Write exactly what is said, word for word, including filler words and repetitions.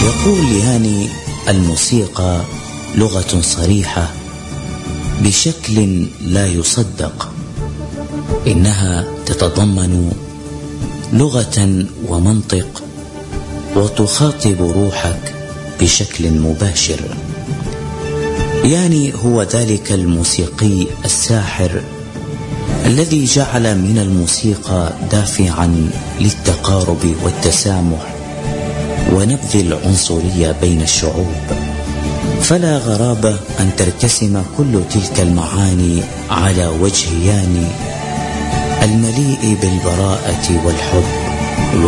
يقول ياني: الموسيقى لغة صريحة بشكل لا يصدق، إنها تتضمن لغة ومنطق وتخاطب روحك بشكل مباشر. ياني هو ذلك الموسيقي الساحر الذي جعل من الموسيقى دافعا للتقارب والتسامح ونبذ العنصرية بين الشعوب. فلا غرابة أن ترتسم كل تلك المعاني على وجه ياني المليء بالبراءة والحب